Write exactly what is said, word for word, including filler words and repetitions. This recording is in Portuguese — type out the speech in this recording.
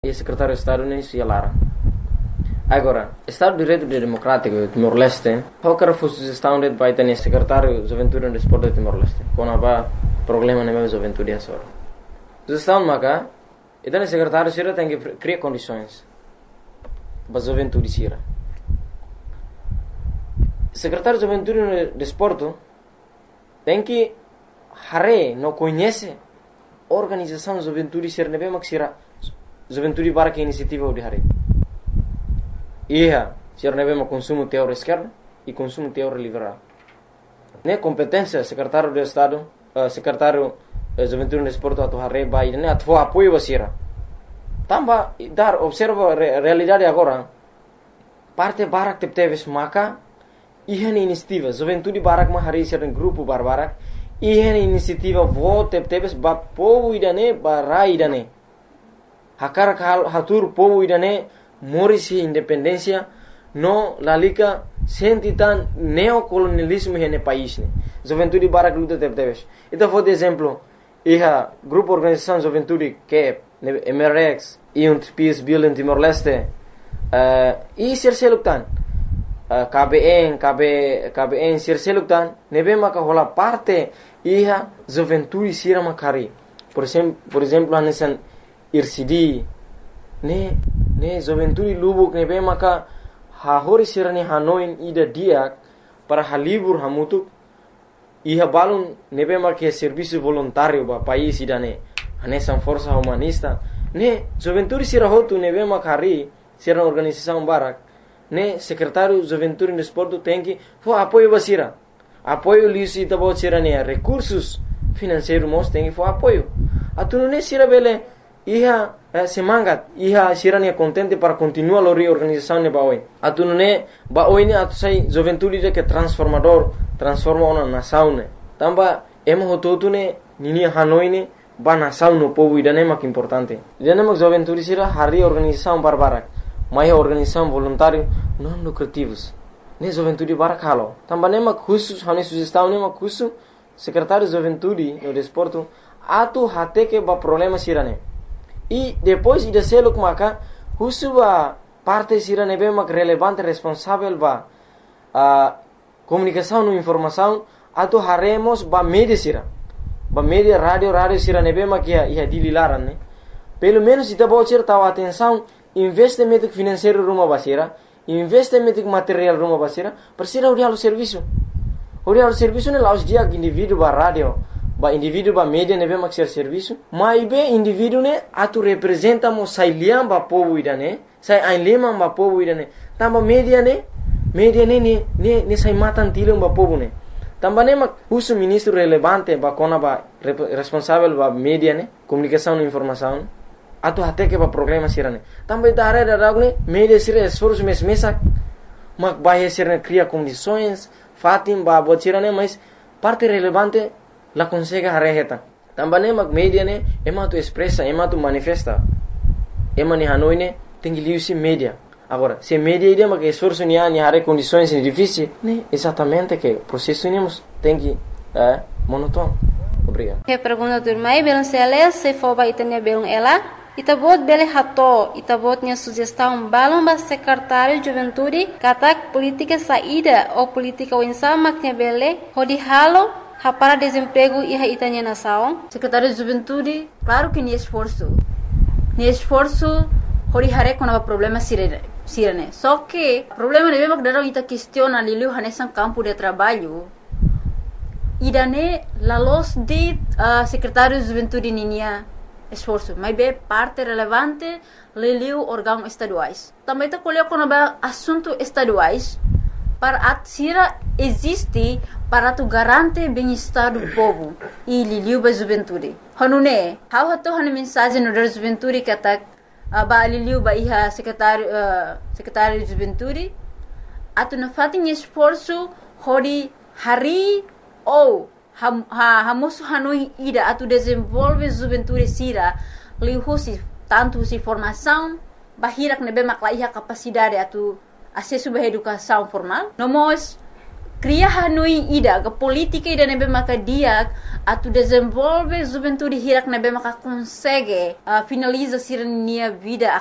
e secretário de Estado nem se larga. Agora, Estado de Direito Democrático de Timor-Leste, qualquer sugestão de vai ter secretário de Juventude e Desporto de Timor-Leste, quando há problema na minha juventude essa hora. Sugestão maca, então o secretário Sira tem que criar condições para a juventude Sira. Secretário de Juventude e Desporto tem que hare não conhece organização de juventude Sira nebe mak Sira juventude para que iniciativa de hare. Ia, Sira nebe mak consumo teórico esquerdo e consumo teórico liberal. Ne competência secretário de Estado, uh, secretário de Juventude e Desporto atau hare vai ne atau apoio Sira. Tambah dar observa re, realidade agora. Parte barak tep teves maka ihan inisiativa juventude barak ma hari Sira grupo barbarak ihan inisiativa vo tep teves ba povo idane ba idane. Hakar hal hatur povo idane morisi independência no lalika sentitan neocolonialismo hene país ne. Juventude barak luta tep teves. Então vou de exemplo, iha grupo organização juventude que M R X e um Peace Bill em Timor-Leste uh, e Sirseluktan uh, K B N, K B, K B N Sirseluktan nebe maka hola parte iha juventude sira makari por exemplo, por exemplo hanesan I R C D ne ne juventude lubuk nebe maka hahori sira ne Hanoi ida diak para halibur hamutuk iha balun nebe maka serviço voluntário ba país ida ne hanesan força humanista ne juventude sira hotu nebe makari sira organização barak ne secretário juventude e desporto tem que for apoio basira apoio lisi tabo sira ne recursos financeiros mos tem que for apoio atunu ne sira bele iha eh, semangat iha sira ne contente para continuar a reorganização ne baoi atunu ne baoi ne atu sai juventude de que transformador transforma uma nação ne tamba emo hototu ne nini Hanoi ne ba nação no povo idane mak importante idane mak juventude sira hari organização barbarak mai organização voluntário não lucrativos ne juventude barak halo tamba ne mak khusus hani sugestão ne mak khusus secretário de juventude no desporto atu hate que ba problema sira ne e depois ida seluk maka khusus ba parte sira ne be mak relevante responsável ba a comunicação no informação atu haremos ba media sira ba media radio radio sira nebe makia ia dililaran ne pelo menos ita bocir tahu atenção investimento financeiro rumah basira investimento material rumah basira persira uri halu serviço uri halu serviço ne laus dia indivíduo ba radio ba indivíduo ba media nebe maksir serviço mai be indivíduo ne atu representa mo sai liam ba povo idane sai ain lima ba povo idane tamba media ne media ne ne ne, ne sai matan tilum ba povo ne também mak uso ministro relevante ba kona ba responsável ba media ne comunicação e informação atu até que ba problema sirane também da área da ragne media sira esforço mes mesa mak ba sirane cria condições fatim ba botirane mas parte relevante la consegue hareheta também mak media ne ema tu expressa ema tu manifesta ema ni Hanoi ne tem que liusi media. Agora, se media ideia que esforço ni ani hare condições difíceis, né? Exatamente que processo nemos tem que é monótono. Obrigado. Que pergunta turmai belum sele se for ba itanya belum ela, itabot bele hato, itabotnya sugestão balão ba secretário de juventude, katak política saída ou política winsa maknya bele, hodi halo ha para desemprego e ha itanya nação. Secretário de juventude, claro que ni esforço. Ni esforço hori hare quando há problema sirene. Sirene. Só que o problema é mesmo que a gente questiona ali o hanesan campo de trabalho e dane la los de uh, secretário de juventude ninia esforço, mas bem parte relevante leliu órgãos estaduais. Também está colhendo quando há assunto estaduais para a sira existe para tu garante bem-estar do povo e leliu a juventude. Hanune, how hato hane mensagem no da juventude que está Uh, ba aliliu ba iha secretário uh, secretário de juventude atu na fatin esforço hori hari ou ham ha hamosu Hanoi ida atu desenvolve juventude sira lihusi tanto si formação bahirak nebe makla iha capacidade atu acesso ba educação formal nomos cria Hanoi ida ke politika ida nebe maka dia a tu desenvolve juventude hirak na bem maka consegue uh, finaliza sirnia vida